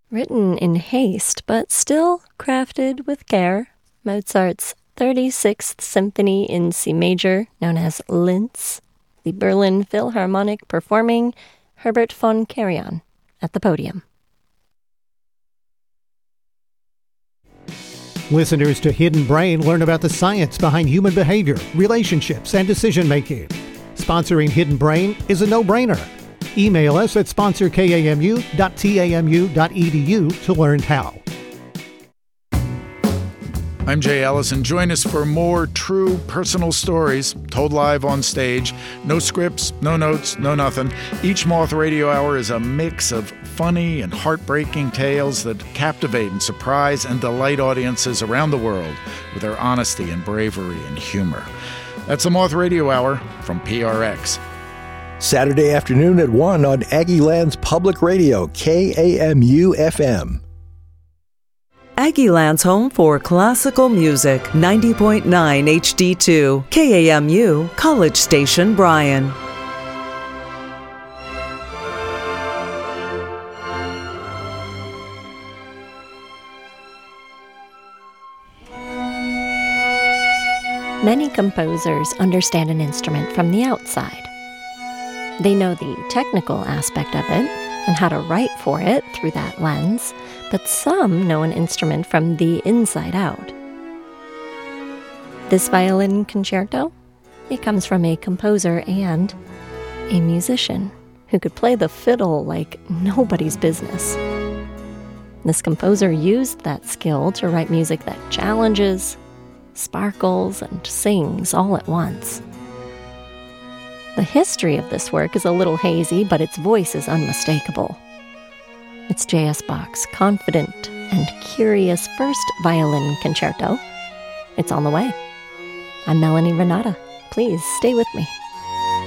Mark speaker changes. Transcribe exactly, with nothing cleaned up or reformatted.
Speaker 1: Written in haste, but still crafted with care, Mozart's thirty-sixth Symphony in C major, known as Linz, the Berlin Philharmonic performing Herbert von Karajan at the podium.
Speaker 2: Listeners to Hidden Brain learn about the science behind human behavior, relationships, and decision-making. Sponsoring Hidden Brain is a no-brainer. Email us at sponsor k a m u dot t a m u dot e d u to learn how.
Speaker 3: I'm Jay Ellison. Join us for more true personal stories told live on stage. No scripts, no notes, no nothing. Each Moth Radio Hour is a mix of funny and heartbreaking tales that captivate and surprise and delight audiences around the world with their honesty and bravery and humor. That's the Moth Radio Hour from P R X.
Speaker 4: Saturday afternoon at one on Aggieland's Public Radio, K A M U F M.
Speaker 5: Aggieland's home for classical music, ninety point nine H D two, K A M U, College Station, Bryan.
Speaker 1: Many composers understand an instrument from the outside. They know the technical aspect of it and how to write for it through that lens, but some know an instrument from the inside out. This violin concerto, it comes from a composer and a musician who could play the fiddle like nobody's business. This composer used that skill to write music that challenges, sparkles, and sings all at once. The history of this work is a little hazy, but its voice is unmistakable. It's J S. Bach's confident and curious first violin concerto. It's on the way. I'm Melanie Renata. Please stay with me.